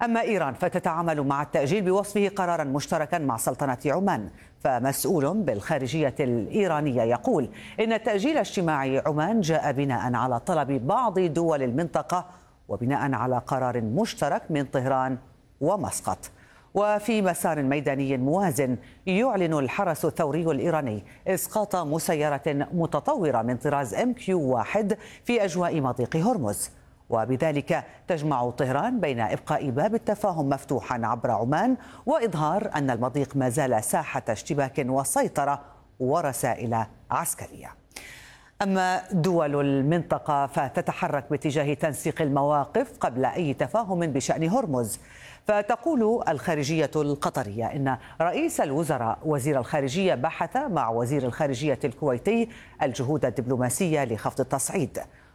أما إيران فتتعامل مع التأجيل بوصفه قرارا مشتركا مع سلطنة عمان. فمسؤول بالخارجية الإيرانية يقول إن تأجيل اجتماع عمان جاء بناء على طلب بعض دول المنطقة وبناء على قرار مشترك من طهران ومسقط. وفي مسار ميداني موازن يعلن الحرس الثوري الإيراني إسقاط مسيرة متطورة من طراز MQ-1 في أجواء مضيق هرمز، وبذلك تجمع طهران بين إبقاء باب التفاهم مفتوحا عبر عمان وإظهار أن المضيق ما زال ساحة اشتباك وسيطرة ورسائل عسكرية. أما دول المنطقة فتتحرك باتجاه تنسيق المواقف قبل أي تفاهم بشأن هرمز. فتقول الخارجية القطرية إن رئيس الوزراء وزير الخارجية بحث مع وزير الخارجية الكويتي الجهود الدبلوماسية لخفض التصعيد،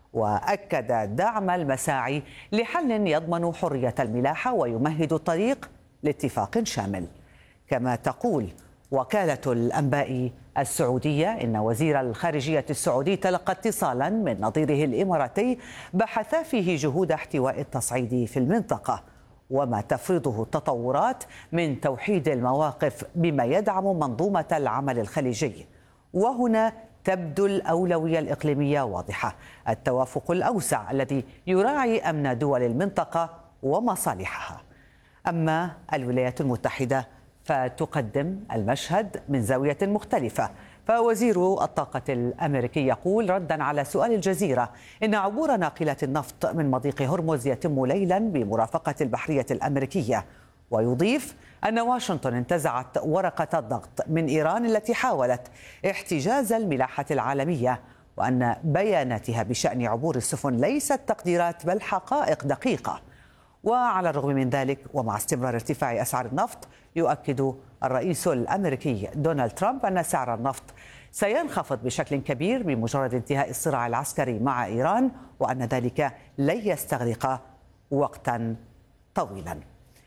وأكد دعم المساعي لحل يضمن حرية الملاحة ويمهد الطريق لاتفاق شامل. كما تقول وكالة الأنباء السعودية إن وزير الخارجية السعودي تلقى اتصالا من نظيره الإماراتي بحث فيه جهود احتواء التصعيد في المنطقة وما تفرضه التطورات من توحيد المواقف بما يدعم منظومة العمل الخليجي. وهنا تبدو الأولوية الإقليمية واضحة، التوافق الأوسع الذي يراعي أمن دول المنطقة ومصالحها. أما الولايات المتحدة فتقدم المشهد من زاوية مختلفة. فوزير الطاقة الأمريكي يقول ردا على سؤال الجزيرة إن عبور ناقلات النفط من مضيق هرمز يتم ليلا بمرافقة البحرية الأمريكية، ويضيف أن واشنطن انتزعت ورقة الضغط من إيران التي حاولت احتجاز الملاحة العالمية، وأن بياناتها بشأن عبور السفن ليست تقديرات بل حقائق دقيقة. وعلى الرغم من ذلك ومع استمرار ارتفاع أسعار النفط، يؤكد الرئيس الأمريكي دونالد ترامب أن سعر النفط سينخفض بشكل كبير بمجرد انتهاء الصراع العسكري مع إيران، وأن ذلك لن يستغرق وقتا طويلا.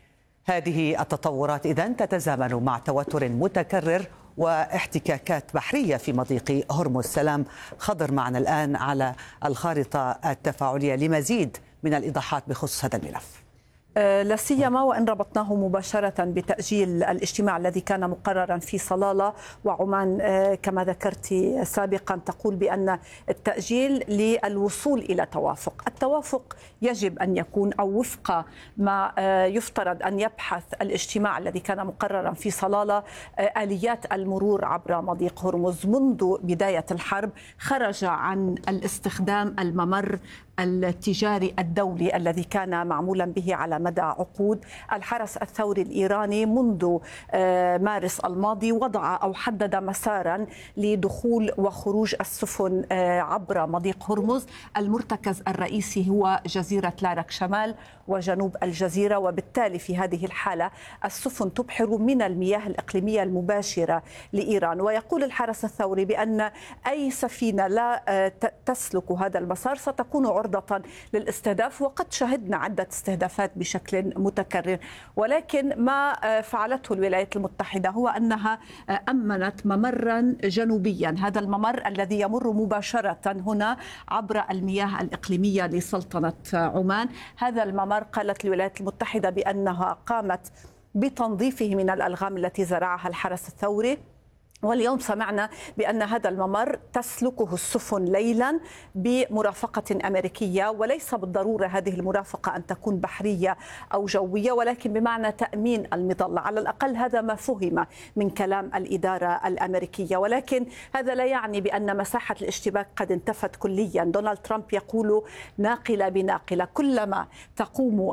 هذه التطورات إذن تتزامن مع توتر متكرر واحتكاكات بحرية في مضيق هرمز. سلام خضر معنا الآن على الخارطة التفاعلية لمزيد من الإيضاحات بخصوص هذا الملف. لا سيما وان ربطناه مباشره بتاجيل الاجتماع الذي كان مقررا في صلاله وعمان. كما ذكرت سابقا تقول بان التاجيل للوصول الى توافق، التوافق يجب ان يكون او وفق ما يفترض ان يبحث الاجتماع الذي كان مقررا في صلاله اليات المرور عبر مضيق هرمز. منذ بدايه الحرب خرج عن الاستخدام الممر التجاري الدولي الذي كان معمولا به على مدى عقود. الحرس الثوري الإيراني منذ مارس الماضي وضع أو حدد مسارا لدخول وخروج السفن عبر مضيق هرمز. المرتكز الرئيسي هو جزيرة لارك شمال وجنوب الجزيرة، وبالتالي في هذه الحالة السفن تبحر من المياه الإقليمية المباشرة لإيران. ويقول الحرس الثوري بأن أي سفينة لا تسلك هذا المسار ستكون عرضة للاستهداف، وقد شهدنا عدة استهدافات بشكل متكرر. ولكن ما فعلته الولايات المتحدة هو أنها أمنت ممرا جنوبيا، هذا الممر الذي يمر مباشرة هنا عبر المياه الإقليمية لسلطنة عمان. هذا الممر قالت الولايات المتحدة بأنها قامت بتنظيفه من الألغام التي زرعها الحرس الثوري، واليوم سمعنا بأن هذا الممر تسلكه السفن ليلا بمرافقة أمريكية، وليس بالضرورة هذه المرافقة أن تكون بحرية أو جوية، ولكن بمعنى تأمين المظلة. على الأقل هذا ما فهم من كلام الإدارة الأمريكية، ولكن هذا لا يعني بأن مساحة الاشتباك قد انتفت كليا. دونالد ترامب يقول ناقلة بناقلة، كلما تقوم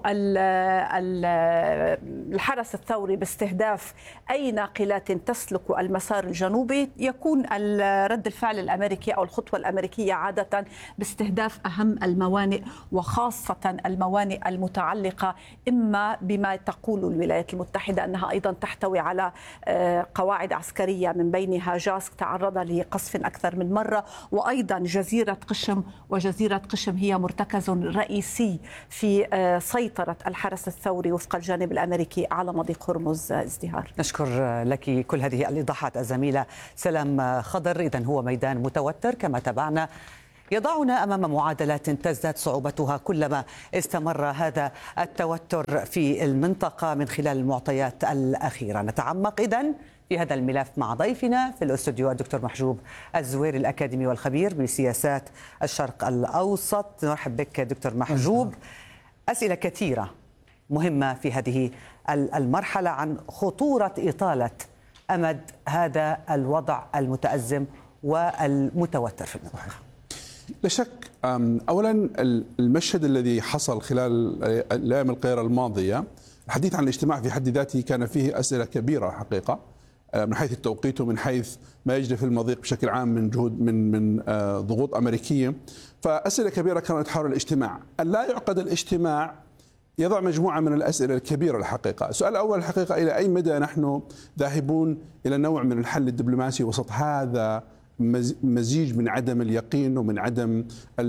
الحرس الثوري باستهداف أي ناقلات تسلك المسار الجنوبي يكون رد الفعل الأمريكي أو الخطوة الأمريكية عادة باستهداف أهم الموانئ، وخاصة الموانئ المتعلقة إما بما تقول الولايات المتحدة أنها أيضا تحتوي على قواعد عسكرية من بينها جاسك تعرض لقصف أكثر من مرة، وأيضا جزيرة قشم. وجزيرة قشم هي مرتكز رئيسي في سيطرة الحرس الثوري وفق الجانب الأمريكي على مضيق هرمز. ازدهار، نشكر لك كل هذه الإيضاحات الزميلة سلام خضر. إذن هو ميدان متوتر كما تابعنا يضعنا أمام معادلات تزداد صعوبتها كلما استمر هذا التوتر في المنطقة من خلال المعطيات الأخيرة. نتعمق إذن في هذا الملف مع ضيفنا في الاستوديو الدكتور محجوب الزويري، الأكاديمي والخبير بسياسات الشرق الأوسط. نرحب بك دكتور محجوب. أسئلة كثيرة مهمة في هذه المرحلة عن خطورة إطالة أمد هذا الوضع المتأزم والمتوتر في المنطقة. لا شك، أولا المشهد الذي حصل خلال الأيام القليلة الماضية، الحديث عن الاجتماع في حد ذاته كان فيه أسئلة كبيرة حقيقة، من حيث التوقيت ومن حيث ما يجري في المضيق بشكل عام من جهود من ضغوط أمريكية. فأسئلة كبيرة كانت حول الاجتماع. أن لا يعقد الاجتماع يضع مجموعة من الأسئلة الكبيرة الحقيقة. السؤال الأول الحقيقة، إلى أي مدى نحن ذاهبون إلى نوع من الحل الدبلوماسي وسط هذا مزيج من عدم اليقين ومن عدم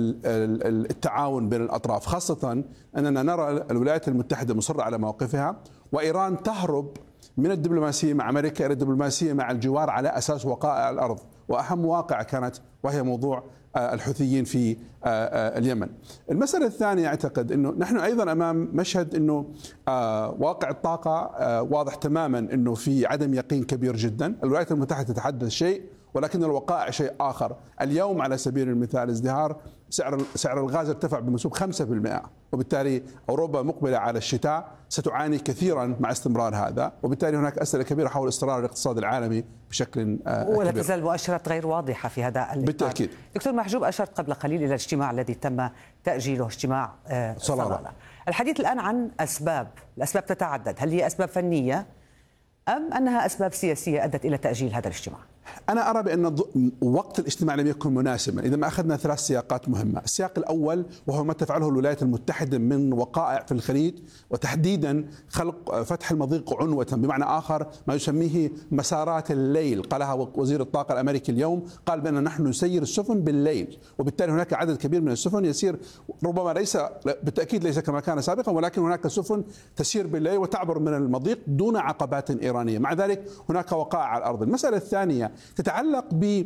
التعاون بين الأطراف، خاصة أننا نرى الولايات المتحدة مصرة على موقفها، وإيران تهرب من الدبلوماسية مع أمريكا إلى الدبلوماسية مع الجوار على أساس وقائع الأرض، وأهم واقعة كانت وهي موضوع الحوثيين في اليمن. المسألة الثانية، أعتقد أنه نحن أيضا أمام مشهد أنه واقع الطاقة واضح تماما أنه في عدم يقين كبير جدا. الولايات المتحدة تتحدث شيء ولكن الوقائع شيء آخر. اليوم على سبيل المثال ازدهار سعر الغاز ارتفع بمسوب 5%، وبالتالي أوروبا مقبلة على الشتاء ستعاني كثيرا مع استمرار هذا، وبالتالي هناك أسئلة كبيرة حول استقرار الاقتصاد العالمي بشكل ولا كبير. تزال مؤشرات غير واضحة في هذا الإطار. بالتأكيد. دكتور محجوب، أشرت قبل قليل إلى الاجتماع الذي تم تأجيله، اجتماع صلالة. الحديث الآن عن الأسباب تتعدد. هل هي أسباب فنية أم أنها أسباب سياسية أدت إلى تأجيل هذا الاجتماع؟ أنا أرى بأن وقت الاجتماع لم يكن مناسبا. إذا ما أخذنا 3 سياقات مهمة. السياق الأول وهو ما تفعله الولايات المتحدة من وقائع في الخليج، وتحديدا خلق فتح المضيق عنوة، بمعنى آخر ما يسميه مسارات الليل. قالها وزير الطاقة الأمريكي اليوم، قال بأن نحن نسير السفن بالليل، وبالتالي هناك عدد كبير من السفن يسير، ربما بالتأكيد ليس كما كان سابقا، ولكن هناك سفن تسير بالليل وتعبر من المضيق دون عقبات إيرانية. مع ذلك هناك وقائع على الأرض. المسألة الثانية تتعلق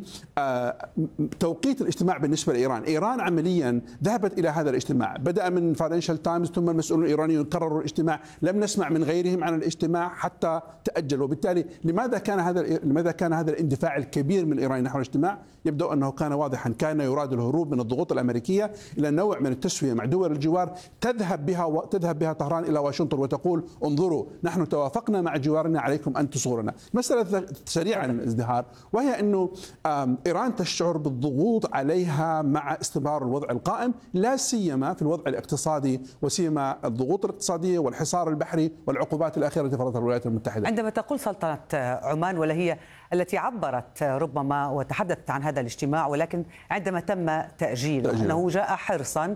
بتوقيت الاجتماع بالنسبة لإيران. إيران عمليا ذهبت إلى هذا الاجتماع، بدأ من فاينانشال تايمز ثم المسؤولون الإيرانيون قرروا الاجتماع، لم نسمع من غيرهم عن الاجتماع حتى تأجل. وبالتالي لماذا كان هذا الاندفاع الكبير من إيران نحو الاجتماع؟ يبدو أنه كان واضحا، كان يراد الهروب من الضغوط الأمريكية إلى نوع من التسوية مع دول الجوار تذهب بها طهران إلى واشنطن وتقول انظروا نحن توافقنا مع جوارنا، عليكم أن تصورنا. مسألة سريعا ازدهار، وهي أنه إيران تشعر بالضغوط عليها مع استمرار الوضع القائم، لا سيما في الوضع الاقتصادي، وسيما الضغوط الاقتصادية والحصار البحري والعقوبات الأخيرة التي فرضتها الولايات المتحدة. عندما تقول سلطنة عمان، ولا هي التي عبرت ربما وتحدثت عن هذا الاجتماع، ولكن عندما تم تأجيله أنه جاء حرصا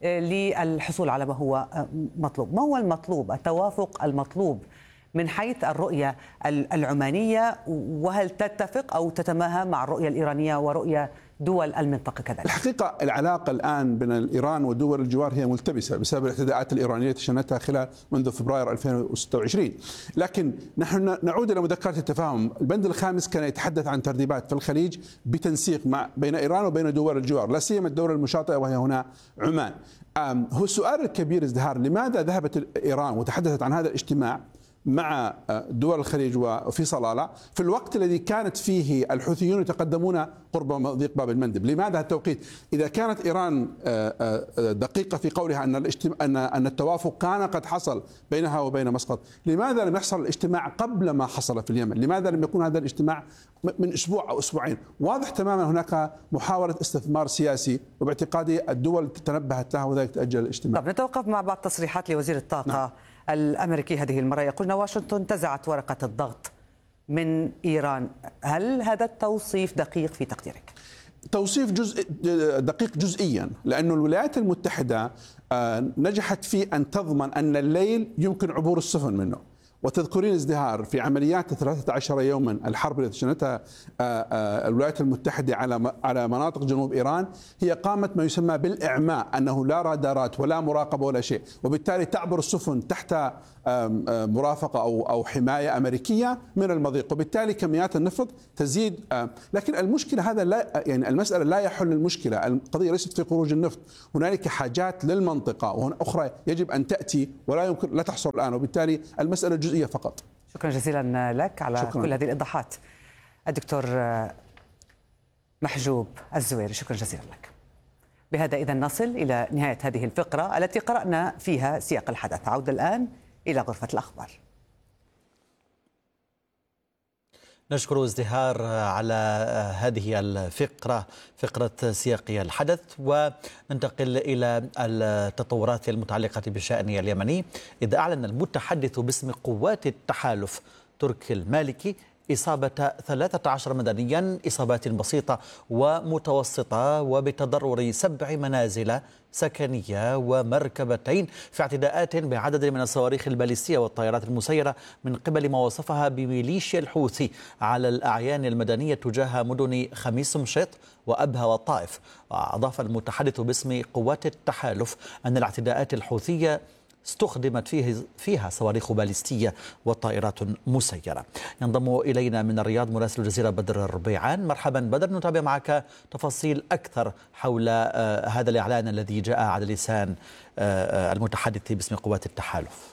للحصول على ما هو مطلوب. ما هو المطلوب، التوافق المطلوب من حيث الرؤية العمانية، وهل تتفق أو تتماهى مع الرؤية الإيرانية ورؤية دول المنطقة كذلك؟ الحقيقة العلاقة الآن بين إيران ودول الجوار هي ملتبسة بسبب الاعتداءات الإيرانية التي شنتها خلال منذ فبراير 2026. لكن نحن نعود إلى مذكرة التفاهم. البند الخامس كان يتحدث عن ترتيبات في الخليج بتنسيق بين إيران وبين دول الجوار، لا سيما الدولة المشاطئة وهي هنا عمان. هو السؤال الكبير ازدهار، لماذا ذهبت إيران وتحدثت عن هذا الاجتماع مع دول الخليج وفي صلالة في الوقت الذي كانت فيه الحوثيون يتقدمون قرب مضيق باب المندب؟ لماذا التوقيت؟ إذا كانت إيران دقيقة في قولها أن التوافق كان قد حصل بينها وبين مسقط، لماذا لم يحصل الاجتماع قبل ما حصل في اليمن؟ لماذا لم يكون هذا الاجتماع من أسبوع أو أسبوعين؟ واضح تماما هناك محاولة استثمار سياسي، وباعتقادي الدول تنبهت لها وذلك تأجل الاجتماع. طب نتوقف مع بعض تصريحات لوزير الطاقة الأمريكي هذه المرة، يقول أن واشنطن انتزعت ورقة الضغط من إيران. هل هذا التوصيف دقيق في تقديرك؟ توصيف دقيق جزئيا، لأن الولايات المتحدة نجحت في أن تضمن أن الليل يمكن عبور السفن منه، وتذكرين ازدهار في عمليات 13 يوما الحرب التي شنتها الولايات المتحدة على مناطق جنوب إيران، هي قامت ما يسمى بالإعماء، أنه لا رادارات ولا مراقبة ولا شيء، وبالتالي تعبر السفن تحت مرافقة أو حماية أمريكية من المضيق، وبالتالي كميات النفط تزيد. لكن المشكلة هذا لا، يعني المسألة لا يحل المشكلة، القضية ليست في خروج النفط، هنالك حاجات للمنطقة وهنا أخرى يجب أن تأتي ولا يمكن لا تحصل الآن، وبالتالي المسألة جزئية فقط. شكرا جزيلا لك على شكرا. كل هذه الإيضاحات الدكتور محجوب الزويري، شكرا جزيلا لك. بهذا إذن نصل إلى نهاية هذه الفقرة التي قرأنا فيها سياق الحدث. عودة الآن إلى غرفة الأخبار. نشكر ازدهار على هذه الفقرة، فقرة سياق الحدث، وننتقل إلى التطورات المتعلقة بالشأن اليمني. إذ أعلن المتحدث باسم قوات التحالف تركي المالكي إصابة 13 مدنيا إصابات بسيطة ومتوسطة، وبتضرر 7 منازل سكنية ومركبتين في اعتداءات بعدد من الصواريخ الباليستية والطائرات المسيرة من قبل ما وصفها بميليشيا الحوثي على الأعيان المدنية تجاه مدن خميس مشيط وأبها والطائف. وأضاف المتحدث باسم قوات التحالف أن الاعتداءات الحوثية استخدمت فيها صواريخ باليستية وطائرات مسيرة. ينضم إلينا من الرياض مراسل الجزيرة بدر الربيعان. مرحبا بدر، نتابع معك تفاصيل أكثر حول هذا الإعلان الذي جاء على لسان المتحدث باسم قوات التحالف.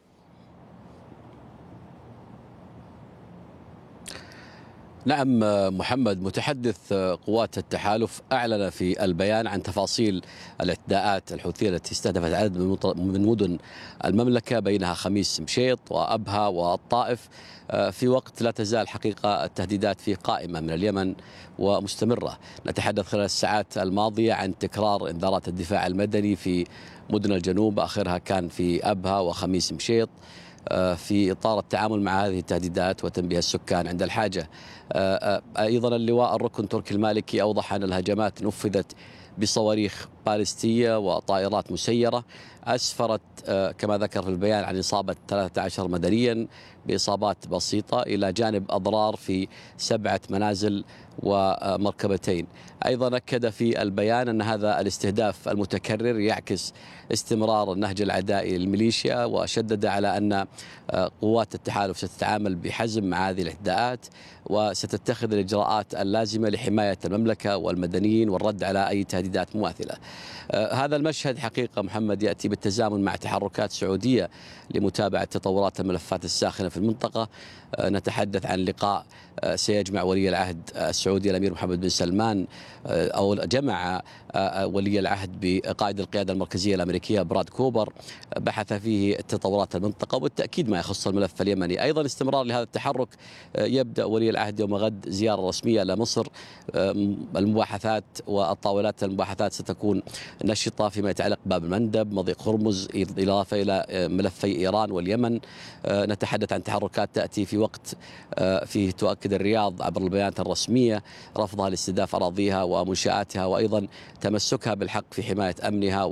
نعم محمد، متحدث قوات التحالف أعلن في البيان عن تفاصيل الاعتداءات الحوثية التي استهدفت عدد من مدن المملكة بينها خميس مشيط وأبها والطائف، في وقت لا تزال حقيقة التهديدات فيه قائمة من اليمن ومستمرة. نتحدث خلال الساعات الماضية عن تكرار إنذارات الدفاع المدني في مدن الجنوب، آخرها كان في أبها وخميس مشيط، في إطار التعامل مع هذه التهديدات وتنبيه السكان عند الحاجة. أيضا اللواء الركن تركي المالكي أوضح أن الهجمات نفذت بصواريخ باليستية وطائرات مسيرة، أسفرت كما ذكر في البيان عن إصابة 13 مدنيا بإصابات بسيطة، إلى جانب أضرار في 7 منازل ومركبتين. أيضا أكد في البيان أن هذا الاستهداف المتكرر يعكس استمرار النهج العدائي للميليشيا، وشدد على أن قوات التحالف ستتعامل بحزم مع هذه الاعتداءات وستتخذ الإجراءات اللازمة لحماية المملكة والمدنيين والرد على أي تهديدات مماثلة. هذا المشهد حقيقة محمد يأتي بالتزامن مع تحركات سعودية لمتابعة تطورات الملفات الساخنة في المنطقة. نتحدث عن لقاء سيجمع ولي العهد السعودي الأمير محمد بن سلمان، أو جمع ولي العهد بقائد القيادة المركزية الأمريكية براد كوبر، بحث فيه تطورات المنطقة وبالتأكيد ما يخص الملف اليمني. أيضا استمرار لهذا التحرك، يبدأ ولي العهد يوم غد زيارة رسمية إلى مصر. المباحثات والطاولات المباحثات ستكون نشطة فيما يتعلق باب المندب، مضيق هرمز، إضافة إلى ملفي إيران واليمن. نتحدث عن تحركات تأتي في وقت فيه تؤكد الرياض عبر البيانات الرسمية رفضها لاستهداف أراضيها ومنشآتها، وأيضا تمسكها بالحق في حماية أمنها،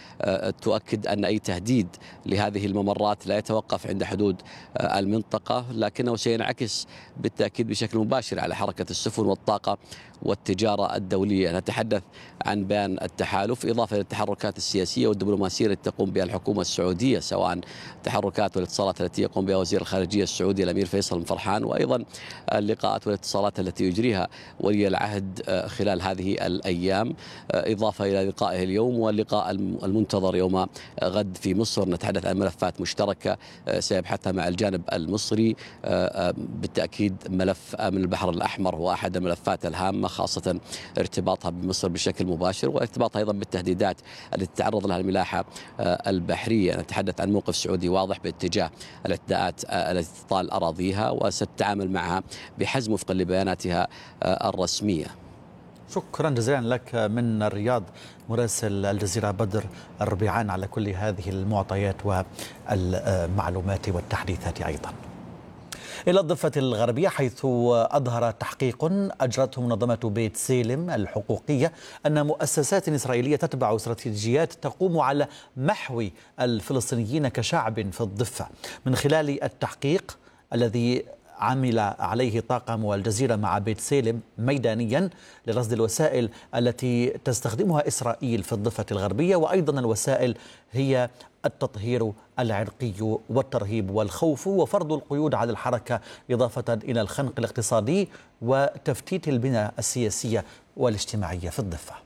وتؤكد أن أي تهديد لهذه الممرات لا يتوقف عند حدود المنطقة، لكنه سينعكس بالتأكيد بشكل مباشر على حركة السفن والطاقة والتجارة الدولية. نتحدث عن بيان التحالف إضافة إلى التحركات السياسية والدبلوماسية التي تقوم بها الحكومة السعودية، سواء التحركات والاتصالات التي يقوم بها وزير الخارجية السعودي الأمير فيصل بن فرحان، وأيضا اللقاءات والاتصالات التي يجريها ولي العهد خلال هذه الأيام، إضافة إلى لقائه اليوم واللقاء المنتظر يوم غد في مصر. نتحدث عن ملفات مشتركة سيبحثها مع الجانب المصري. بالتأكيد ملف من البحر الأحمر هو أحد الملفات الهامة، خاصة ارتباطها بمصر بشكل مباشر، وارتباطها أيضا بالتهديدات التي تتعرض لها الملاحة البحرية. نتحدث عن موقف سعودي واضح باتجاه الاعتداءات التي تطال أراضيها، وستتعامل معها بحزم وفقا لبياناتها الرسمية. شكرا جزيلا لك من الرياض مراسل الجزيرة بدر الربيعان على كل هذه المعطيات والمعلومات والتحديثات أيضا. إلى الضفة الغربية، حيث أظهر تحقيق أجرته منظمة بيت سالم الحقوقية أن مؤسسات إسرائيلية تتبع استراتيجيات تقوم على محو الفلسطينيين كشعب في الضفة. من خلال التحقيق الذي عمل عليه طاقم الجزيرة مع بيت سالم ميدانيا لرصد الوسائل التي تستخدمها إسرائيل في الضفة الغربية، وأيضا الوسائل هي التطهير العرقي والترهيب والخوف وفرض القيود على الحركة، إضافة إلى الخنق الاقتصادي وتفتيت البنى السياسية والاجتماعية في الضفة.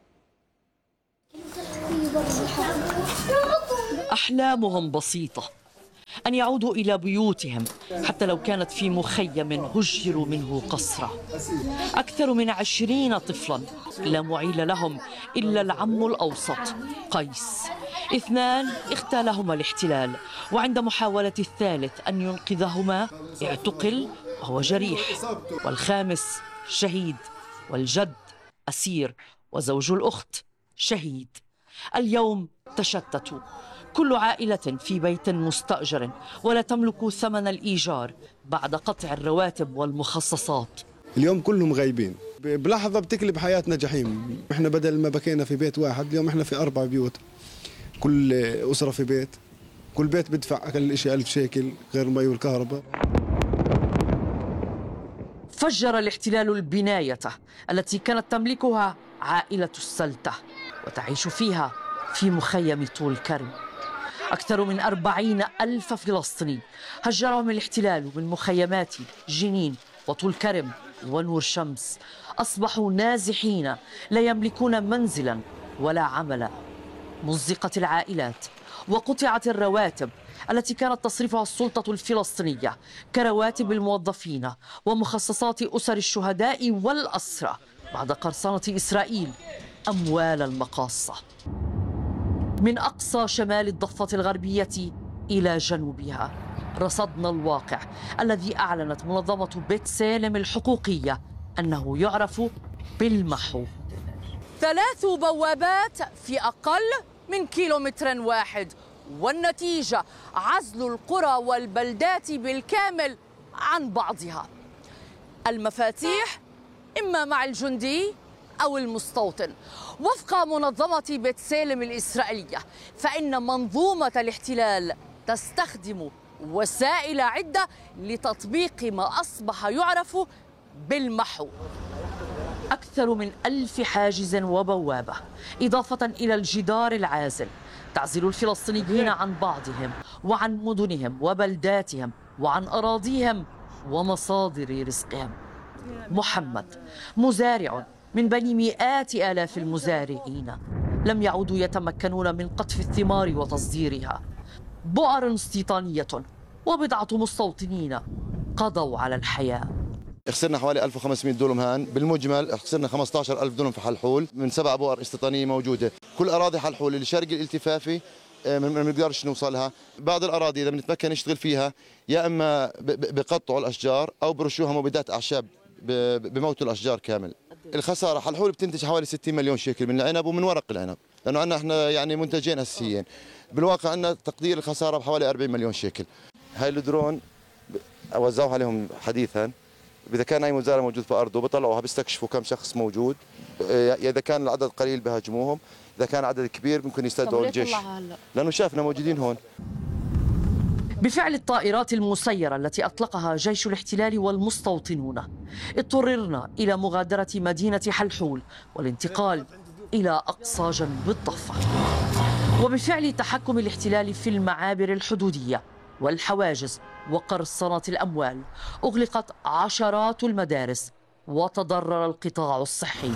أحلامهم بسيطة، أن يعودوا إلى بيوتهم حتى لو كانت في مخيم هجروا منه قسرة. أكثر من 20 طفلا لا معيل لهم إلا العم الأوسط قيس. 2 اغتالهما الاحتلال، وعند محاولة الثالث أن ينقذهما اعتقل وهو جريح، والخامس شهيد، والجد أسير، وزوج الأخت شهيد. اليوم تشتتوا، كل عائلة في بيت مستأجر ولا تملك ثمن الإيجار بعد قطع الرواتب والمخصصات. اليوم كلهم غايبين، بلحظة بتقلب حياتنا جحيم. احنا بدل ما بكينا في بيت واحد اليوم احنا في 4 بيوت، كل أسرة في بيت، كل بيت بدفع أقل شيء 1000 شيكل غير المي والكهرباء. فجر الاحتلال البناية التي كانت تملكها عائلة السلتة وتعيش فيها في مخيم طول كرم. أكثر من 40,000 فلسطيني هجرهم الاحتلال من مخيمات جنين وطول كرم ونور شمس. أصبحوا نازحين لا يملكون منزلا ولا عملا. مزقت العائلات وقطعت الرواتب التي كانت تصرفها السلطة الفلسطينية كرواتب الموظفين ومخصصات أسر الشهداء والأسرى بعد قرصنة إسرائيل أموال المقاصة. من أقصى شمال الضفة الغربية إلى جنوبها رصدنا الواقع الذي أعلنت منظمة بيت سالم الحقوقية أنه يعرف بالمحو. 3 بوابات في أقل من 1 كيلومتر، والنتيجة عزل القرى والبلدات بالكامل عن بعضها. المفاتيح إما مع الجندي أو المستوطن. وفق منظمة بيت سالم الإسرائيلية فإن منظومة الاحتلال تستخدم وسائل عدة لتطبيق ما أصبح يعرف بالمحو. أكثر من 1000 حاجز وبوابة، إضافة إلى الجدار العازل تعزل الفلسطينيين عن بعضهم وعن مدنهم وبلداتهم وعن أراضيهم ومصادر رزقهم. محمد مزارع من بين مئات آلاف المزارعين لم يعودوا يتمكنون من قطف الثمار وتصديرها. بؤر استيطانية وبضعة مستوطنين قضوا على الحياة. خسرنا حوالي 1500 دولم هان، بالمجمل خسرنا 15,000 دولم في حلحول من 7 بؤر استيطانية موجودة. كل أراضي حلحول الشرقي الالتفافي ما بنقدرش نوصلها. بعض الأراضي إذا بنتمكن نشتغل فيها يا إما بقطعوا الأشجار أو برشوها مبيدات أعشاب بموتوا الأشجار كامل. الخسارة حلحول بتنتج حوالي 60 مليون شيكل من العنب ومن ورق العنب، لأنه عندنا احنا يعني منتجين أساسيين. بالواقع عندنا تقدير الخسارة بحوالي 40 مليون شيكل. هاي الدرون وزعوها عليهم حديثا، إذا كان أي مزارع موجود في أرضه بيطلعوها بيستكشفوا كم شخص موجود، إذا كان العدد قليل بهاجموهم، إذا كان عدد كبير ممكن يستدعوا الجيش لأنه شافنا موجودين هون. بفعل الطائرات المسيرة التي أطلقها جيش الاحتلال والمستوطنون اضطررنا إلى مغادرة مدينة حلحول والانتقال إلى أقصى جنوب الضفة. وبفعل تحكم الاحتلال في المعابر الحدودية والحواجز وقرصنة الأموال أغلقت عشرات المدارس وتضرر القطاع الصحي.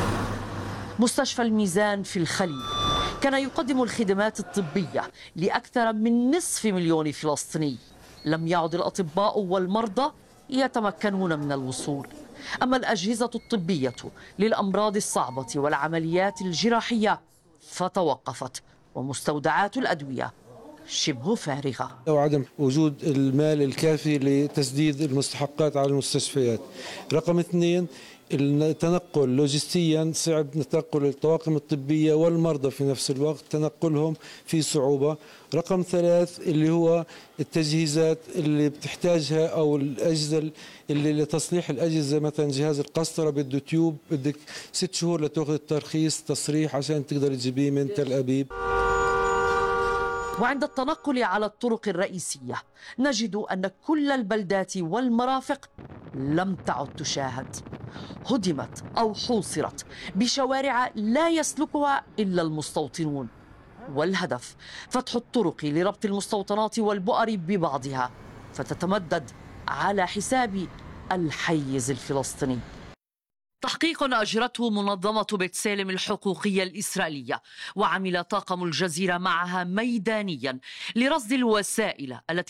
مستشفى الميزان في الخليل كان يقدم الخدمات الطبية لأكثر من 500,000 فلسطيني. لم يعد الأطباء والمرضى يتمكنون من الوصول. أما الأجهزة الطبية للأمراض الصعبة والعمليات الجراحية فتوقفت، ومستودعات الأدوية شبه فارغة. وعدم وجود المال الكافي لتسديد المستحقات على المستشفيات. رقم 2 التنقل لوجستيا صعب، تنقل الطواقم الطبية والمرضى في نفس الوقت تنقلهم في صعوبة. رقم 3 اللي هو التجهيزات اللي بتحتاجها أو الأجهزة اللي لتصليح الأجهزة، مثلا جهاز القسطرة بده تيوب، بدك 6 شهور لتأخذ الترخيص تصريح عشان تقدر تجيبيه من تل أبيب. وعند التنقل على الطرق الرئيسية نجد أن كل البلدات والمرافق لم تعد تشاهد، هدمت أو حوصرت بشوارع لا يسلكها إلا المستوطنون، والهدف فتح الطرق لربط المستوطنات والبؤر ببعضها فتتمدد على حساب الحيز الفلسطيني. تحقيق أجرته منظمة بيت سالم الحقوقية الإسرائيلية وعمل طاقم الجزيرة معها ميدانيا لرصد الوسائل التي